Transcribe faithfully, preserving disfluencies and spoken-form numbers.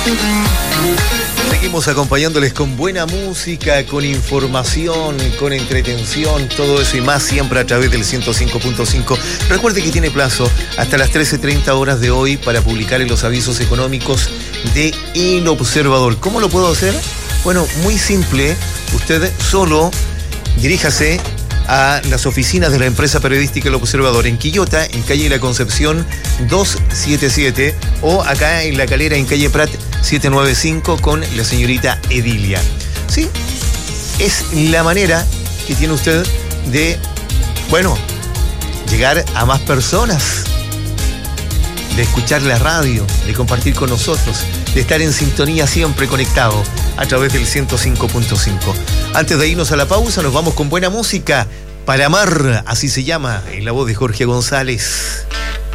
Seguimos acompañándoles con buena música, con información, con entretención, todo eso y más siempre a través del ciento cinco punto cinco. Recuerde que tiene plazo hasta las trece treinta horas de hoy para publicar en los avisos económicos de El Observador. ¿Cómo lo puedo hacer? Bueno, muy simple. Usted solo diríjase a las oficinas de la empresa periodística El Observador en Quillota, en calle La Concepción doscientos setenta y siete, o acá en La Calera, en calle Prat setecientos noventa y cinco, con la señorita Edilia. Sí, es la manera que tiene usted de, bueno, llegar a más personas, de escuchar la radio, de compartir con nosotros, de estar en sintonía siempre conectado a través del ciento cinco punto cinco. Antes de irnos a la pausa, nos vamos con buena música. Para amar, así se llama, en la voz de Jorge González.